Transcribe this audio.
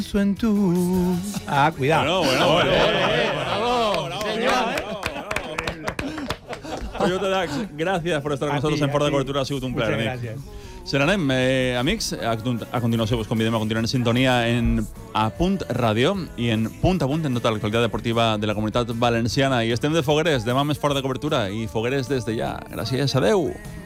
pienso en tú. Ah, cuidado. Bueno. Toyota Dax, gràcies per estar amb nosaltres en Fora de Cobertura. Ha sigut un plaer, amic. Gràcies. Se n'anem, amics. A continuació us convidem a continuar en sintonia a Punt Ràdio i en Punt a Punt en tota l'actualitat deportiva de la Comunitat Valenciana. I estem de Fogueres, demà més Fora de Cobertura i Fogueres des de ja. Gràcies, adeu.